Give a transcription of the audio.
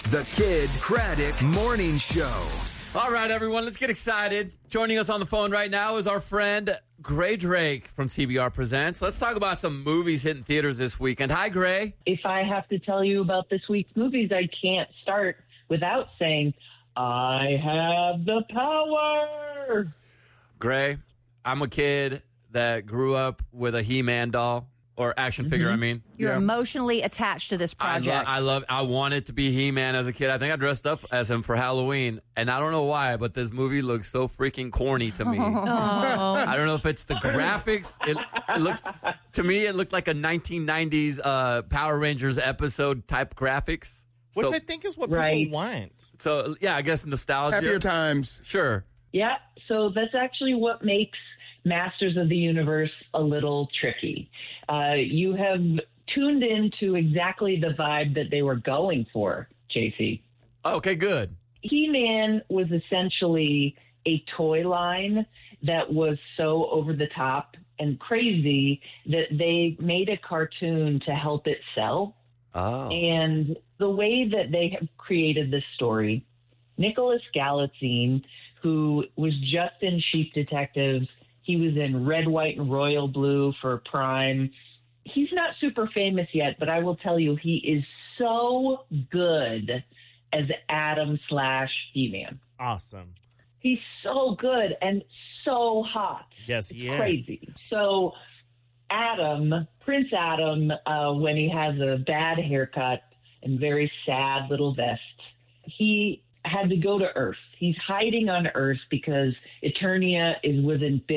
The Kid Craddock Morning Show. All right, everyone, let's get excited. Joining us on the phone right now is our friend Gray Drake from TBR Presents. Let's talk about some movies hitting theaters this weekend. Hi, Gray. If I have to tell you about this week's movies, I can't start without saying, I have the power. Gray, I'm a kid that grew up with a He-Man doll, or action figure, I mean. You're emotionally attached to this project. I wanted to be He-Man as a kid. I think I dressed up as him for Halloween, and I don't know why, but this movie looks so freaking corny to me. I don't know if it's the graphics. It looks, to me, it looked like a 1990s Power Rangers episode type graphics. Which I think is what people want. So, yeah, I guess nostalgia. Happier times. Sure. Yeah, so that's actually what makes Masters of the Universe a little tricky. You have tuned into exactly the vibe that they were going for, JC. Okay, good. He-Man was essentially a toy line that was so over the top and crazy that they made a cartoon to help it sell. Oh. And the way that they have created this story, Nicholas Galitzine, who was just in Sheep Detectives, he was in Red, White, and Royal Blue for Prime. He's not super famous yet, but I will tell you, he is so good as Adam / He-Man. Awesome. He's so good and so hot. Yes, he is. Crazy. So Adam, Prince Adam, when he has a bad haircut and very sad little vest, he had to go to Earth. He's hiding on Earth because Eternia is within